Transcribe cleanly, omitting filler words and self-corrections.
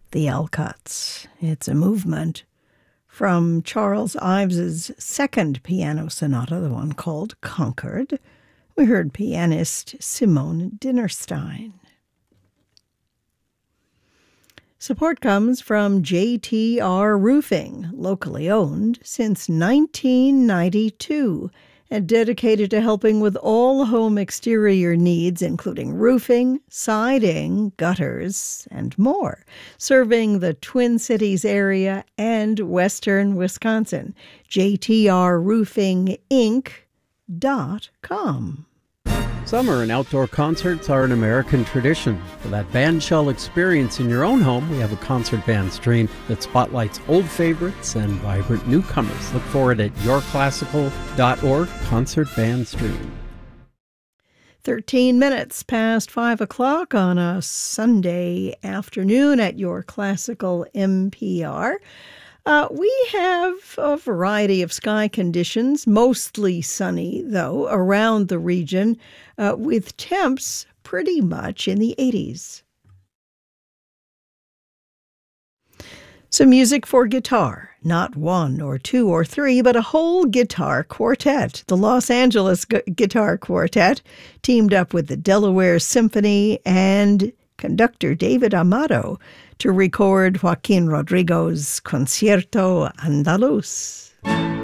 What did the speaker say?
the Alcotts. It's a movement from Charles Ives's second piano sonata, the one called Concord. We heard pianist Simone Dinnerstein. Support comes from JTR Roofing, locally owned since 1992, and dedicated to helping with all home exterior needs, including roofing, siding, gutters, and more, serving the Twin Cities area and western Wisconsin. JTRRoofingInc.com. Summer and outdoor concerts are an American tradition. For that bandshell experience in your own home, we have a concert band stream that spotlights old favorites and vibrant newcomers. Look for it at yourclassical.org, concert band stream. 13 minutes past 5 o'clock on a Sunday afternoon at Your Classical NPR. We have a variety of sky conditions, mostly sunny, though, around the region, with temps pretty much in the 80s. Some music for guitar, not one or two or three, but a whole guitar quartet. The Los Angeles Guitar Quartet teamed up with the Delaware Symphony and conductor David Amato to record Joaquin Rodrigo's Concierto Andaluz.